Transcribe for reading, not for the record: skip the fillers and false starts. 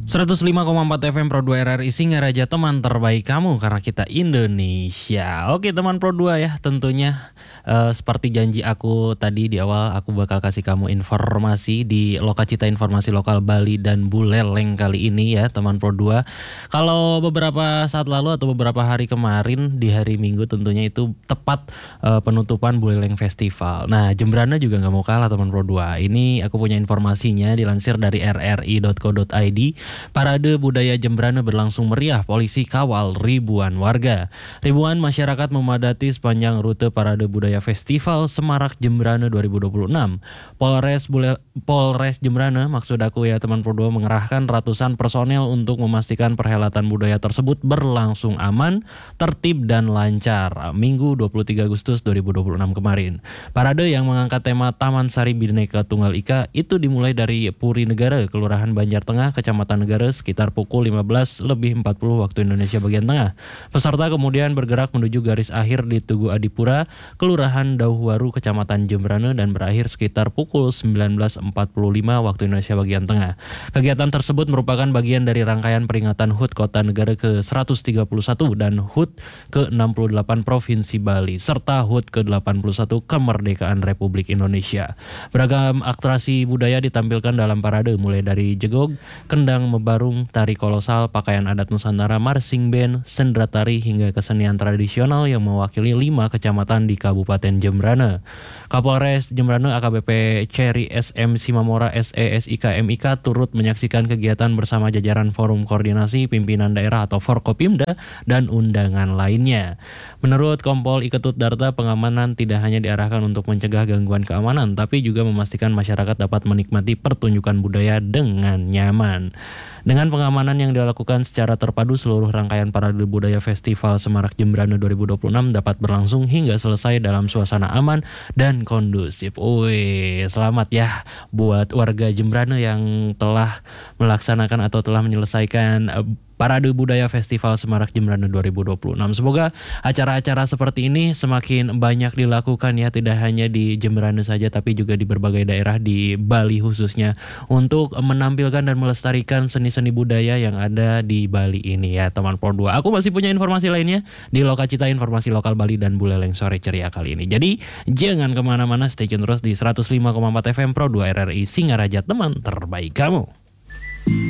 105,4 FM Pro 2 RRI Singaraja, teman terbaik kamu karena kita Indonesia. Oke teman Pro 2 ya, tentunya seperti janji aku tadi di awal, aku bakal kasih kamu informasi di Lokacita Informasi Lokal Bali dan Buleleng kali ini ya teman Pro 2. Kalau beberapa saat lalu atau beberapa hari kemarin di hari Minggu tentunya itu tepat penutupan Buleleng Festival. Nah Jembrana juga gak mau kalah teman Pro 2. Ini aku punya informasinya dilansir dari rri.co.id. Parade Budaya Jembrana berlangsung meriah, polisi kawal ribuan warga. Ribuan masyarakat memadati sepanjang rute Parade Budaya Festival Semarak Jembrana 2026. Polres Jembrana, maksud aku ya teman Pro 2, mengerahkan ratusan personel untuk memastikan perhelatan budaya tersebut berlangsung aman, tertib dan lancar. Minggu 23 Agustus 2026 kemarin. Parade yang mengangkat tema Taman Sari Bhinneka Tunggal Ika itu dimulai dari Puri Negara, Kelurahan Banjar Tengah, Kecamatan Negara sekitar pukul 15:40 waktu Indonesia bagian tengah. Peserta kemudian bergerak menuju garis akhir di Tugu Adipura, Kelurahan Dauhwaru, Kecamatan Jembrana dan berakhir sekitar pukul 19:45 waktu Indonesia bagian tengah. Kegiatan tersebut merupakan bagian dari rangkaian peringatan HUT Kota Negara ke-131 dan HUT ke-68 Provinsi Bali serta HUT ke-81 Kemerdekaan Republik Indonesia. Beragam atraksi budaya ditampilkan dalam parade mulai dari jegog, kendang mebarung, tari kolosal, pakaian adat Nusantara, marching band, sendera tari hingga kesenian tradisional yang mewakili 5 kecamatan di Kabupaten Jembrana. Kapolres Jembrana AKBP Cherry SM Simamora SESIK MIK turut menyaksikan kegiatan bersama jajaran Forum Koordinasi Pimpinan Daerah atau Forkopimda dan undangan lainnya. Menurut Kompol Iketut Darta, pengamanan tidak hanya diarahkan untuk mencegah gangguan keamanan, tapi juga memastikan masyarakat dapat menikmati pertunjukan budaya dengan nyaman. Dengan pengamanan yang dilakukan secara terpadu, seluruh rangkaian Parade Budaya Festival Semarak Jembrana 2026 dapat berlangsung hingga selesai dalam suasana aman dan kondusif. Wih, selamat ya buat warga Jembrana yang telah melaksanakan atau telah menyelesaikan Parade Budaya Festival Semarak Jembrana 2026. Semoga acara-acara seperti ini semakin banyak dilakukan ya, tidak hanya di Jembrana saja tapi juga di berbagai daerah di Bali khususnya untuk menampilkan dan melestarikan seni-seni budaya yang ada di Bali ini ya teman Pro 2. Aku masih punya informasi lainnya di Lokacita Informasi Lokal Bali dan Buleleng sore ceria kali ini. Jadi jangan kemana-mana, stay tune terus di 105,4 FM Pro 2 RRI Singaraja, teman terbaik kamu.